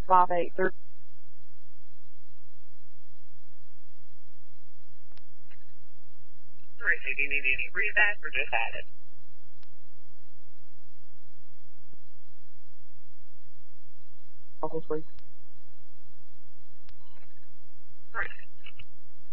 5830. Tracy, do you need any read or just add it? Office, please. Tracy.